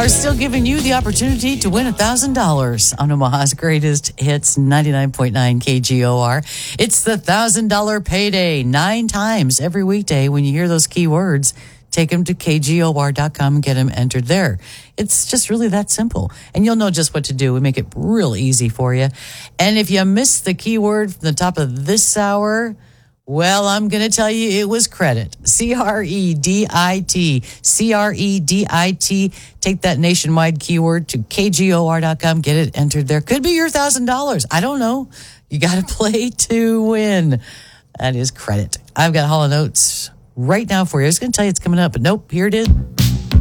are still giving you the opportunity to win $1,000 on Omaha's greatest hits, 99.9 KGOR. It's the $1,000 payday 9 times every weekday. When you hear those keywords, take them to KGOR.com and get them entered there. It's just really that simple. And you'll know just what to do. We make it real easy for you. And if you missed the keyword from the top of this hour, well, I'm going to tell you it was credit. C-R-E-D-I-T. C-R-E-D-I-T. Take that nationwide keyword to KGOR.com. Get it entered there. Could be your $1,000. I don't know. You got to play to win. That is credit. I've got Hall & Oates right now for you. I was going to tell you it's coming up, but nope, here it is.